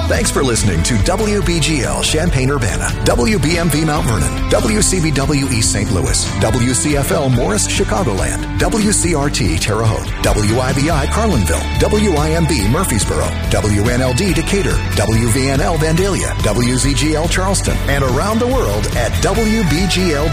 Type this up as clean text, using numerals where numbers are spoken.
Thanks for listening to WBGL Champaign-Urbana, WBMV Mount Vernon, WCBW East St. Louis, WCFL Morris, Chicagoland, WCRT Terre Haute, WIBI Carlinville, WIMB Murfreesboro, WNLD Decatur, WVNL Vandalia, WZGL Charleston, and around the world at WBGL